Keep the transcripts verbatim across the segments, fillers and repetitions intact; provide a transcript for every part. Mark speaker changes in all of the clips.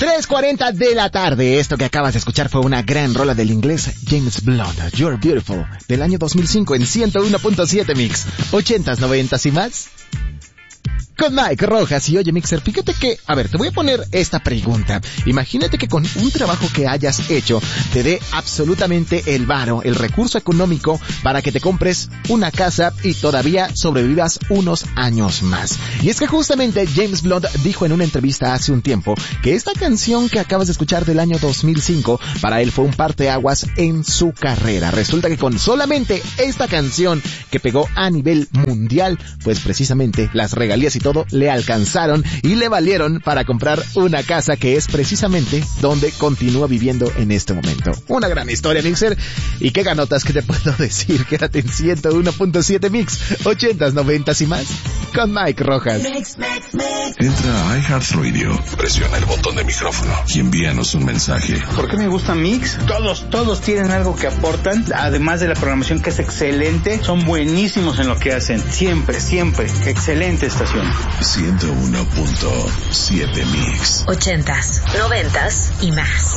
Speaker 1: tres cuarenta de la tarde. Esto que acabas de escuchar fue una gran rola del inglés James Blunt, You're Beautiful, del año dos mil cinco en ciento uno punto siete Mix. Ochentas, noventas y más. Con Mike Rojas. Y oye, Mixer, fíjate que, a ver, te voy a poner esta pregunta. Imagínate que con un trabajo que hayas hecho te dé absolutamente el varo, el recurso económico para que te compres una casa y todavía sobrevivas unos años más. Y es que justamente James Blunt dijo en una entrevista hace un tiempo que esta canción que acabas de escuchar del año dos mil cinco para él fue un parteaguas en su carrera. Resulta que con solamente esta canción que pegó a nivel mundial, pues precisamente las regalías y todo le alcanzaron y le valieron para comprar una casa que es precisamente donde continúa viviendo en este momento. Una gran historia, Mixer. ¿Y qué ganotas que te puedo decir? Quédate en ciento uno punto siete Mix, ochentas, noventas y más, con Mike Rojas.
Speaker 2: Mix, mix, mix. Entra a iHeartRadio, presiona el botón de micrófono y envíanos un mensaje.
Speaker 3: ¿Por qué me gusta Mix? Todos, todos tienen algo que aportan, además de la programación que es excelente, son buenísimos en lo que hacen. Siempre, siempre, excelente estación.
Speaker 2: ciento uno punto siete Mix.
Speaker 4: Ochentas, noventas y más.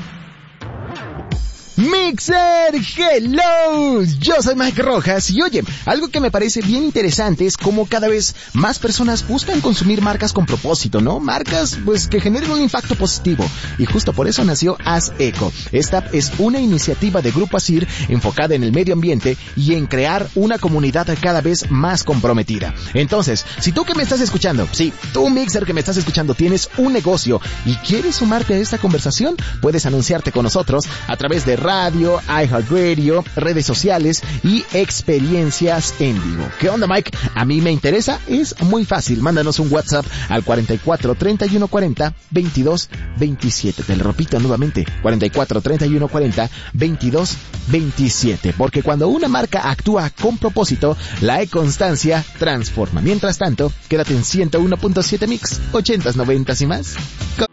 Speaker 1: Mixer, hello, yo soy Mike Rojas y oye, algo que me parece bien interesante es cómo cada vez más personas buscan consumir marcas con propósito, ¿no? Marcas, pues, que generen un impacto positivo y justo por eso nació Haz Eco. Esta es una iniciativa de Grupo Asir enfocada en el medio ambiente y en crear una comunidad cada vez más comprometida. Entonces, si tú que me estás escuchando, sí, tú Mixer que me estás escuchando tienes un negocio y quieres sumarte a esta conversación, puedes anunciarte con nosotros a través de radio, iHeartRadio, redes sociales y experiencias en vivo. ¿Qué onda, Mike? A mí me interesa, es muy fácil. Mándanos un WhatsApp al cuarenta y cuatro, treinta y uno cuarenta, veintidós veintisiete. Te lo repito nuevamente, cuarenta y cuatro, treinta y uno cuarenta, veintidós veintisiete. Porque cuando una marca actúa con propósito, la e-constancia transforma. Mientras tanto, quédate en ciento uno punto siete Mix, ochentas, noventas y más, con